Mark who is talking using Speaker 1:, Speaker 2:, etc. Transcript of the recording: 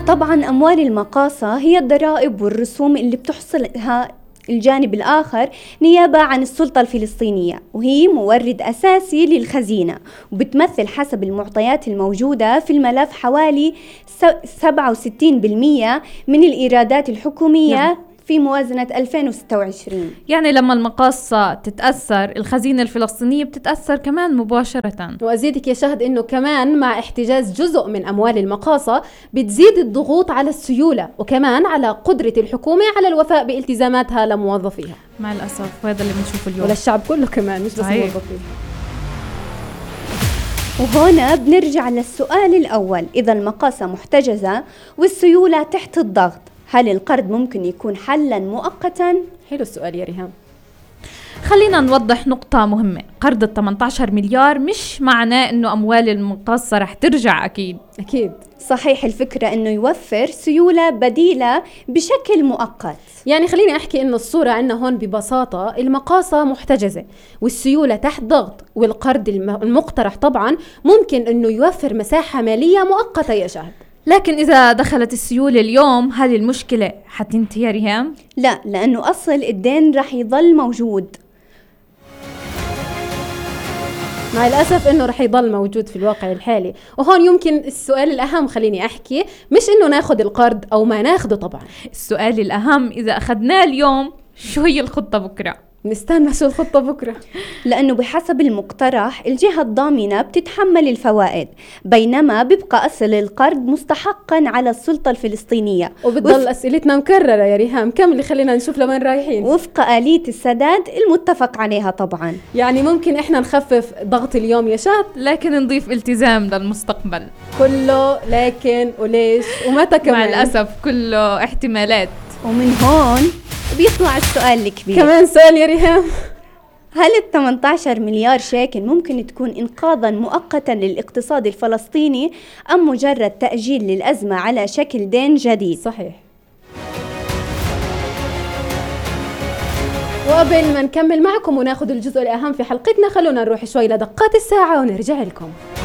Speaker 1: طبعا أموال المقاصة هي الضرائب والرسوم اللي بتحصلها الجانب الآخر نيابة عن السلطة الفلسطينية، وهي مورد أساسي للخزينة، وبتمثل حسب المعطيات الموجودة في الملف حوالي 67% من الإيرادات الحكومية في موازنة 2026.
Speaker 2: يعني لما المقاصة تتأثر الخزينة الفلسطينية بتتأثر كمان مباشرة.
Speaker 3: وأزيدك يا شهد إنه كمان مع احتجاز جزء من أموال المقاصة بتزيد الضغوط على السيولة وكمان على قدرة الحكومة على الوفاء بالتزاماتها لموظفيها
Speaker 2: مع الأسف، وهذا اللي بنشوفه اليوم
Speaker 3: وللشعب كله كمان مش بس موظفين.
Speaker 1: وهنا بنرجع للسؤال الأول، إذا المقاصة محتجزة والسيولة تحت الضغط، هل القرض ممكن يكون حلا مؤقتا؟
Speaker 3: حلو السؤال يا ريهام.
Speaker 2: خلينا نوضح نقطة مهمة. قرض 18 مليار مش معناه انه اموال المقاصة رح ترجع. اكيد
Speaker 1: صحيح. الفكرة انه يوفر سيولة بديلة بشكل مؤقت.
Speaker 3: يعني خليني احكي انه الصورة عندنا هون ببساطة المقاصة محتجزة والسيولة تحت ضغط، والقرض المقترح طبعا ممكن انه يوفر مساحة مالية مؤقتة يا شهد.
Speaker 2: لكن إذا دخلت السيولة اليوم هذه المشكلة حتنتهي يا ريهام؟
Speaker 1: لا، لأنه أصل الدين رح يظل موجود.
Speaker 3: مع الأسف إنه رح يضل موجود في الواقع الحالي. وهون يمكن السؤال الأهم خليني أحكي مش إنه ناخد القرض أو ما ناخده، طبعا
Speaker 2: السؤال الأهم إذا أخذناه اليوم شو هي الخطة بكرة؟
Speaker 3: نستنى شو الخطة بكرة،
Speaker 1: لأنه بحسب المقترح الجهة الضامنة بتتحمل الفوائد، بينما بيبقى أصل القرض مستحقا على السلطة الفلسطينية.
Speaker 3: وبتضل أسئلتنا مكررة يا ريهام، كملي خلينا نشوف لوين رايحين.
Speaker 1: وفق آلية السداد المتفق عليها طبعا.
Speaker 3: يعني ممكن إحنا نخفف ضغط اليوم يا شهد،
Speaker 2: لكن نضيف التزام للمستقبل.
Speaker 3: كله لكن وليش ومتى كمان؟
Speaker 2: مع الأسف كله احتمالات.
Speaker 1: ومن هون بيطلع السؤال الكبير،
Speaker 3: كمان سؤال يا ريهام،
Speaker 1: هل 18 مليار شيكل ممكن تكون إنقاذا مؤقتا للاقتصاد الفلسطيني أم مجرد تأجيل للأزمة على شكل دين جديد؟
Speaker 3: صحيح. وقبل ما نكمل معكم وناخد الجزء الأهم في حلقتنا خلونا نروح شوي لدقات الساعة ونرجع لكم.